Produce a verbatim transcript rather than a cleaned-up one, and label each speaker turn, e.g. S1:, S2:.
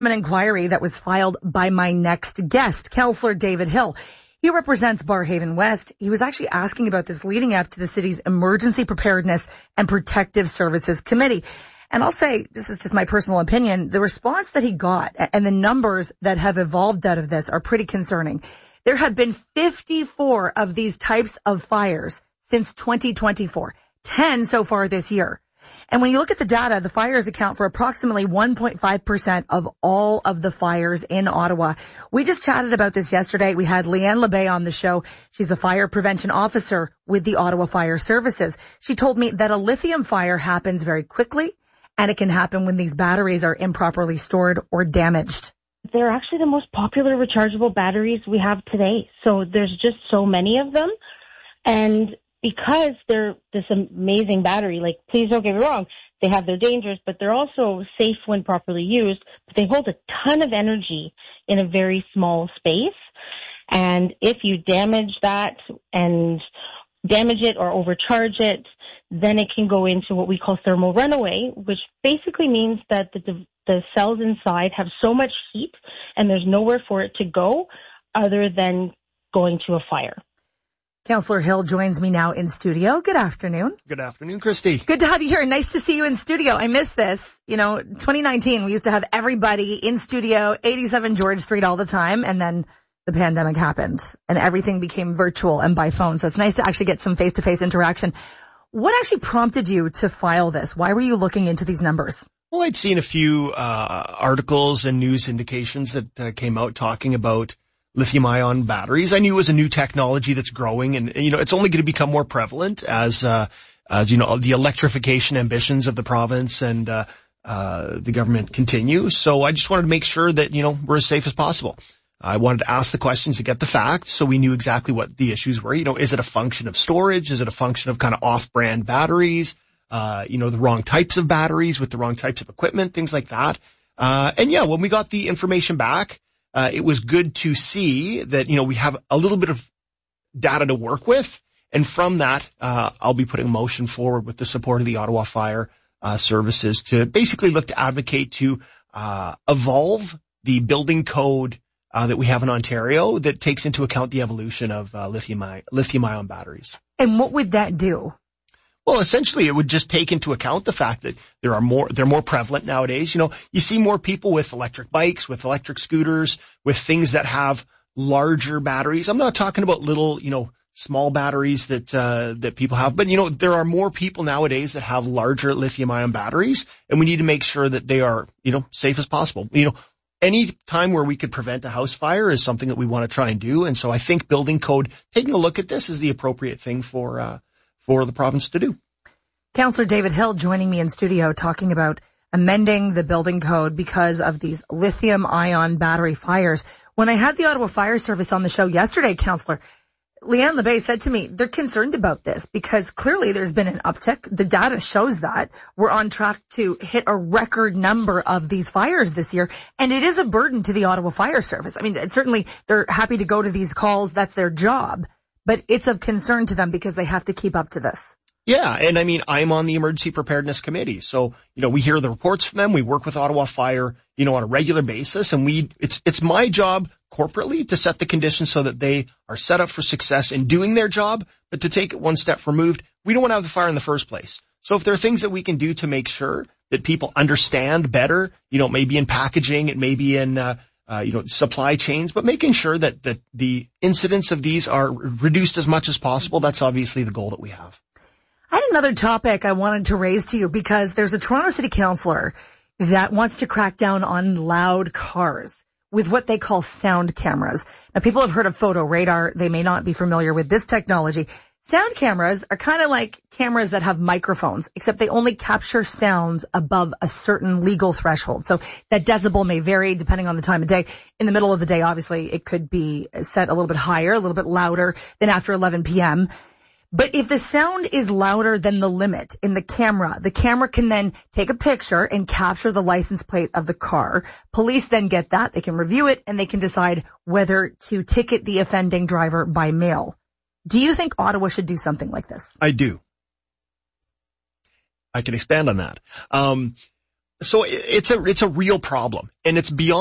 S1: An inquiry that was filed by my next guest, Councillor David Hill. He represents Barrhaven West. He was actually asking about this leading up to the city's Emergency Preparedness and Protective Services Committee. And I'll say, this is just my personal opinion, the response that he got and the numbers that have evolved out of this are pretty concerning. There have been fifty-four of these types of fires since twenty twenty-four, ten so far this year. And when you look at the data, the fires account for approximately one point five percent of all of the fires in Ottawa. We just chatted about this yesterday. We had Leanne LeBay on the show. She's a fire prevention officer with the Ottawa Fire Services. She told me that a lithium fire happens very quickly, and it can happen when these batteries are improperly stored or damaged.
S2: They're actually the most popular rechargeable batteries we have today. So there's just so many of them. And because they're this amazing battery, like, please don't get me wrong, they have their dangers, but they're also safe when properly used. But they hold a ton of energy in a very small space. And if you damage that and damage it or overcharge it, then it can go into what we call thermal runaway, which basically means that the, the cells inside have so much heat and there's nowhere for it to go other than going to a fire.
S1: Councillor Hill joins me now in studio. Good afternoon.
S3: Good afternoon, Christy.
S1: Good to have you here. Nice to see you in studio. I miss this. You know, twenty nineteen, we used to have everybody in studio, eighty-seven George Street all the time, and then the pandemic happened and everything became virtual and by phone. So it's nice to actually get some face-to-face interaction. What actually prompted you to file this? Why were you looking into these numbers?
S3: Well, I'd seen a few uh articles and news indications that uh, came out talking about lithium-ion batteries. I knew it was a new technology that's growing, and, you know, it's only going to become more prevalent as, uh, as, you know, the electrification ambitions of the province and, uh, uh, the government continue. So I just wanted to make sure that, you know, we're as safe as possible. I wanted to ask the questions to get the facts so we knew exactly what the issues were. You know, is it a function of storage? Is it a function of kind of off-brand batteries? Uh, you know, the wrong types of batteries with the wrong types of equipment, things like that. Uh, and yeah, when we got the information back, Uh, it was good to see that, you know, we have a little bit of data to work with. And from that, uh, I'll be putting a motion forward with the support of the Ottawa Fire uh, Services to basically look to advocate to uh, evolve the building code uh, that we have in Ontario that takes into account the evolution of uh, lithium-ion, lithium-ion batteries.
S1: And what would that do?
S3: Well, essentially, it would just take into account the fact that there are more, they're more prevalent nowadays. You know, you see more people with electric bikes, with electric scooters, with things that have larger batteries. I'm not talking about little, you know, small batteries that, uh, that people have, but, you know, there are more people nowadays that have larger lithium-ion batteries, and we need to make sure that they are, you know, safe as possible. You know, any time where we could prevent a house fire is something that we want to try and do. And so I think building code, taking a look at this is the appropriate thing for, uh, for the province to do.
S1: Councillor David Hill joining me in studio talking about amending the building code because of these lithium-ion battery fires. When I had the Ottawa Fire Service on the show yesterday, Councillor, Leanne LeBay said to me, they're concerned about this because clearly there's been an uptick. The data shows that. We're on track to hit a record number of these fires this year, and it is a burden to the Ottawa Fire Service. I mean, certainly they're happy to go to these calls. That's their job. But it's of concern to them because they have to keep up to this.
S3: Yeah, and I mean, I'm on the Emergency Preparedness Committee. So, you know, we hear the reports from them. We work with Ottawa Fire, you know, on a regular basis. And we, it's, it's my job corporately to set the conditions so that they are set up for success in doing their job. But to take it one step removed, we don't want to have the fire in the first place. So if there are things that we can do to make sure that people understand better, you know, maybe in packaging, it may be in, uh, Uh, you know, supply chains, but making sure that, that the incidents of these are reduced as much as possible. That's obviously the goal that we have.
S1: I had another topic I wanted to raise to you because there's a Toronto City Councillor that wants to crack down on loud cars with what they call sound cameras. Now, people have heard of photo radar. They may not be familiar with this technology. Sound cameras are kind of like cameras that have microphones, except they only capture sounds above a certain legal threshold. So that decibel may vary depending on the time of day. In the middle of the day, obviously, it could be set a little bit higher, a little bit louder than after eleven p.m. But if the sound is louder than the limit in the camera, the camera can then take a picture and capture the license plate of the car. Police then get that. They can review it and they can decide whether to ticket the offending driver by mail. Do you think Ottawa should do something like this?
S3: I do. I can expand on that. Um, So it's a, it's a real problem, and it's beyond